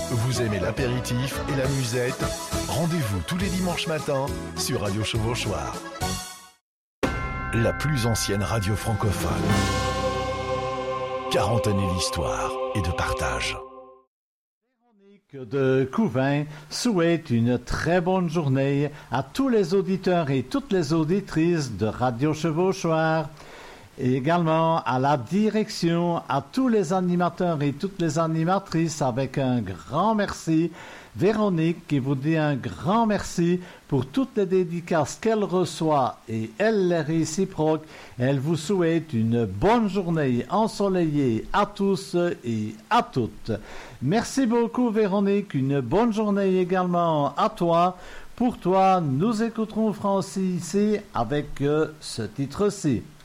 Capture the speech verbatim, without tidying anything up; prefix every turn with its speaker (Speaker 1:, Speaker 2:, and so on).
Speaker 1: Vous aimez l'apéritif et la musette? Rendez-vous tous les dimanches matins sur Radio Chevauchoir. La plus ancienne radio francophone. quarante années d'histoire et de partage.
Speaker 2: Véronique de Couvain souhaite une très bonne journée à tous les auditeurs et toutes les auditrices de Radio Chevauchoir. Et également à la direction, à tous les animateurs et toutes les animatrices, avec un grand merci. Véronique qui vous dit un grand merci pour toutes les dédicaces qu'elle reçoit et elle les réciproque. Elle vous souhaite une bonne journée ensoleillée à tous et à toutes. Merci beaucoup Véronique, une bonne journée également à toi. Pour toi, nous écouterons Francis ici avec euh, ce titre-ci.